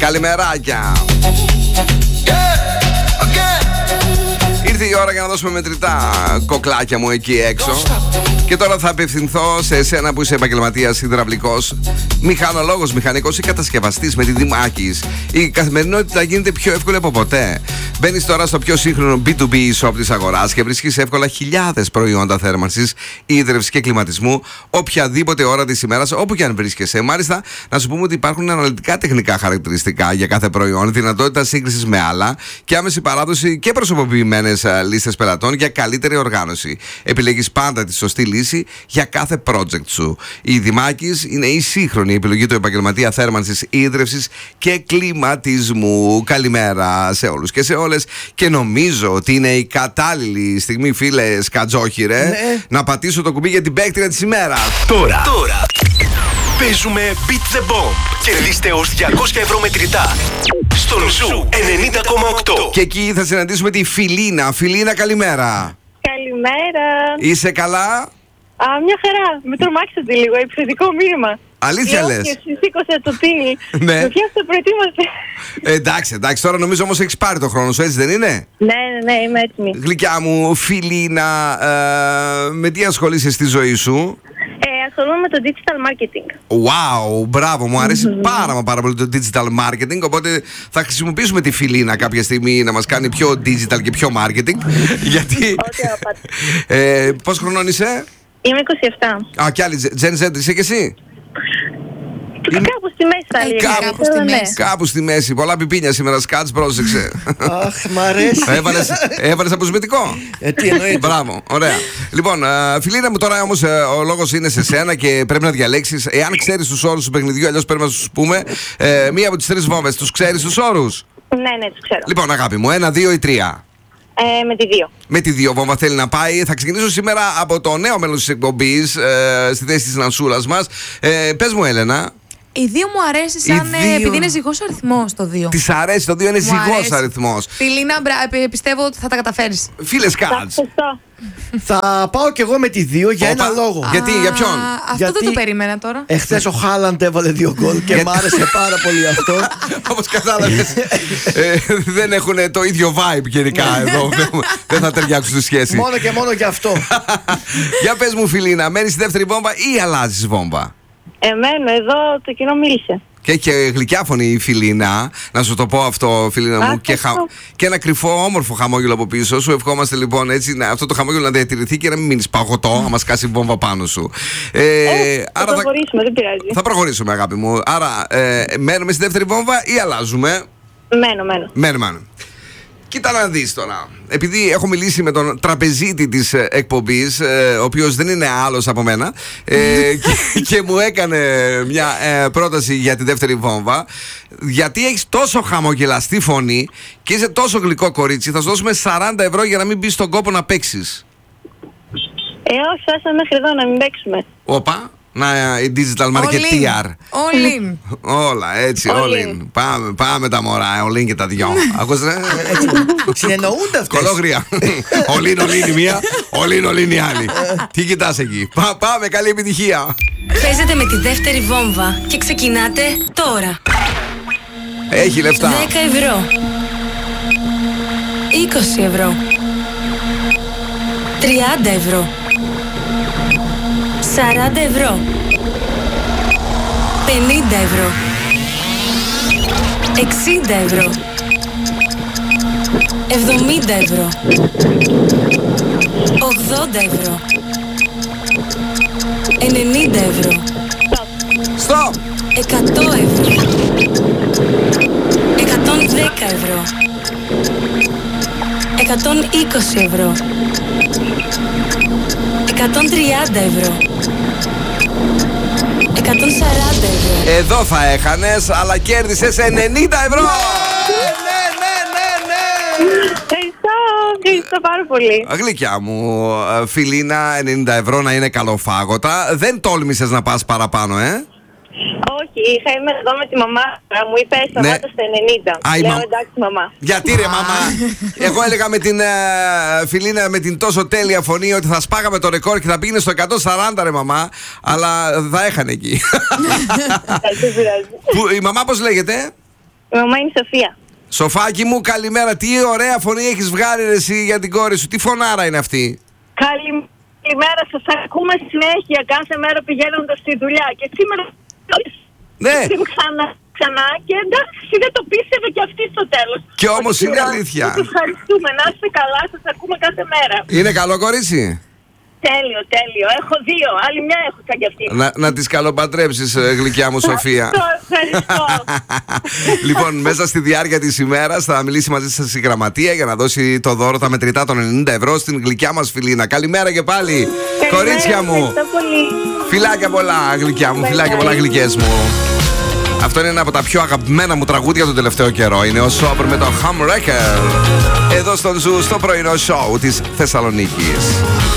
Καλημεράκια. Ήρθε η ώρα για να δώσουμε μετρητά, κοκλάκια μου εκεί έξω. Και τώρα θα απευθυνθώ σε εσένα που είσαι επαγγελματίας υδραυλικός, μηχανολόγος, μηχανικός ή κατασκευαστής με τη Δημάκης. Η καθημερινότητα γίνεται πιο εύκολη από ποτέ. Μπαίνεις τώρα στο πιο σύγχρονο B2B shop της αγοράς και βρίσκεις εύκολα χιλιάδες προϊόντα θέρμανσης, ίδρυυσης και κλιματισμού, οποιαδήποτε ώρα της ημέρας, όπου και αν βρίσκεσαι. Μάλιστα, να σου πούμε ότι υπάρχουν αναλυτικά τεχνικά χαρακτηριστικά για κάθε προϊόν, δυνατότητα σύγκρισης με άλλα και άμεση παράδοση και προσωποποιημένες λίστες πελατών για καλύτερη οργάνωση. Επιλέγεις πάντα τη σωστή λύση για κάθε project σου. Η Δημάκης είναι η σύγχρονη επιλογή του επαγγελματία θέρμανσης, ίδρυυσης και κλιματισμού. Καλημέρα σε όλους και σε όλες. Και νομίζω ότι είναι η κατάλληλη στιγμή, φίλε Σκατζόχυρε, να πατήσω το κουμπί για την παίκτρια της ημέρας. Τώρα παίζουμε Beat the Bomb. Κερδίστε ως 200 ευρώ μετρητά στον Ζου 90,8. Και εκεί θα συναντήσουμε τη Φιλίνα. Φιλίνα, καλημέρα. Καλημέρα. Είσαι καλά? Μια χαρά. Με τρομάξατε λίγο. Επιθετικό μήνυμα. Αλήθεια λες? Σήκωσε το τίλ. Ναι. Με πιάσετε, προετοίμαστε. Εντάξει, τώρα νομίζω όμως έχεις πάρει το χρόνο σου, έτσι δεν είναι? Ναι, είμαι έτοιμη. Γλυκιά μου Φιλίνα, με τι ασχολείσαι στη ζωή σου? Ασχολούμαι με το digital marketing. Wow, μπράβο, μου αρέσει πάρα πολύ το digital marketing. Οπότε θα χρησιμοποιήσουμε τη Φιλίνα κάποια στιγμή να μας κάνει πιο digital και πιο marketing. Γιατί. Πώς χρονών είσαι? Είμαι 27. Και άλλη Gen Z είσαι και εσύ? Κάπου στη μέση θα έλεγα. Κάπου στη μέση. Πολλά πιπίνια σήμερα, Σκάτς, πρόσεξε. Αχ, μ' αρέσει. Έβαλες αποσμητικό? Τι εννοείται. Μπράβο, ωραία. Λοιπόν, Φιλίνα μου, τώρα όμως ο λόγος είναι σε σένα και πρέπει να διαλέξεις. Εάν ξέρεις τους όρους του παιχνιδιού, αλλιώς πρέπει να σου πούμε μία από τις τρεις βόμβες. Τους ξέρεις τους όρους? Ναι, τους ξέρω. Λοιπόν, αγάπη μου, 1, 2 ή 3? Με τη 2. Με τη 2 βόμβα θέλει να πάει. Θα ξεκινήσω σήμερα από το νέο μέλος της εκπομπής, στη θέση της Νανσούλας μας. Πες μου, Έλενα. Η 2 μου αρέσει επειδή είναι ζυγός αριθμός το 2. Της αρέσει το 2, είναι ζυγός αριθμός. Φιλίνα, πιστεύω ότι θα τα καταφέρεις. Φίλε Σκάτς. Θα πάω κι εγώ με τη 2 για ένα λόγο. Γιατί, για ποιον? Αυτό δεν το περίμενα τώρα. Εχθές ο Χάλαντ έβαλε 2 γκολ και μ' άρεσε πάρα πολύ αυτό. Όπως κατάλαβες, δεν έχουν το ίδιο vibe γενικά εδώ. Δεν θα ταιριάξουν στη σχέση. Μόνο και μόνο γι' αυτό. Για πες μου, Φιλίνα, μένεις στη δεύτερη βόμβα ή αλλάζεις βόμβα? Εμένω, εδώ το κοινό μίλησε. Και έχει γλυκιά φωνή η Φιλίνα, να σου το πω αυτό, Φιλίνα μου. Και ένα κρυφό, όμορφο χαμόγελο από πίσω. Σου ευχόμαστε λοιπόν έτσι αυτό το χαμόγελο να διατηρηθεί και να μην μείνει παγωτό, να μα κάσει βόμβα πάνω σου. Θα προχωρήσουμε, δεν πειράζει. Θα προχωρήσουμε, αγάπη μου. Άρα, μένουμε στη δεύτερη βόμβα ή αλλάζουμε? Μένουμε. Κοίτα να δεις τώρα. Επειδή έχω μιλήσει με τον τραπεζίτη της εκπομπής, ο οποίος δεν είναι άλλος από μένα, και μου έκανε μια πρόταση για τη δεύτερη βόμβα. Γιατί έχεις τόσο χαμογελαστή φωνή και είσαι τόσο γλυκό κορίτσι, θα σου δώσουμε 40 ευρώ για να μην μπεις στον κόπο να παίξεις. Όχι, φτάσαμε μέχρι εδώ να μην παίξουμε. Όπα. Να, η digital marketeer. All in. Όλα, έτσι, all in. Πάμε τα μωρά, all in και τα δυο. Ακούσατε? Συνεννοούνται αυτές. Κολόγρια. All in η μία, all in η άλλη. Τι κοιτάς εκεί? Πάμε, καλή επιτυχία. Παίζετε με τη δεύτερη βόμβα και ξεκινάτε τώρα. Έχει λεφτά. 10 ευρώ. 20 ευρώ. 30 ευρώ. 40 ευρώ. 50 ευρώ. 60 ευρώ. 70 ευρώ. 80 ευρώ. 90 ευρώ. Stop! 100 ευρώ. 110 ευρώ. 120 ευρώ. 130 ευρώ. 140 ευρώ. Εδώ θα έχανες, αλλά κέρδισες 90 ευρώ. Ευχαριστώ πάρα πολύ. Γλυκιά μου, Φιλίνα, 90 ευρώ να είναι καλοφάγωτα. Δεν τόλμησες να πας παραπάνω, Όχι, είμαι εδώ με τη μαμά. Μου είπε σταμάτα στα 90. Λέω εντάξει, μαμά. Γιατί ρε μαμά? Εγώ έλεγα με την Φιλίνα με την τόσο τέλεια φωνή ότι θα σπάγαμε το ρεκόρ και θα πήγαινε στο 140 ρε μαμά. Αλλά θα έχανε εκεί. Δεν πειράζει. Η μαμά πώς λέγεται? Η μαμά είναι η Σοφία. Σοφάκι μου, καλημέρα. Τι ωραία φωνή έχεις βγάλει ρε, εσύ για την κόρη σου. Τι φωνάρα είναι αυτή. Καλημέρα σας. Ακούμε συνέχεια κάθε μέρα πηγαίνοντας στη δουλειά. Και σήμερα ναι. Ξανά και εντάξει, δεν το πίστευε και αυτή στο τέλος. Και όμως είναι αλήθεια. Σας ευχαριστούμε. Να είστε καλά, σας ακούμε κάθε μέρα. Είναι καλό κορίτσι. Τέλειο, τέλειο. Έχω 2. Άλλη μια έχω σαν κι αυτή. Να τις καλοπαντρέψεις, γλυκιά μου Σοφία. Ευχαριστώ. Λοιπόν, μέσα στη διάρκεια της ημέρας θα μιλήσει μαζί σας η γραμματεία για να δώσει το δώρο τα μετρητά των 90 ευρώ στην γλυκιά μας Φιλίνα. Καλημέρα και πάλι. Κορίτσια μου. Φιλάκια πολλά, γλυκιά μου. Φιλάκια πολλά, γλυκές μου. Αυτό είναι ένα από τα πιο αγαπημένα μου τραγούδια τον τελευταίο καιρό. Είναι ο Σόπρ με το Hum Wrecker. Εδώ στον Ζου, στο πρωινό σοου της Θεσσαλονίκης.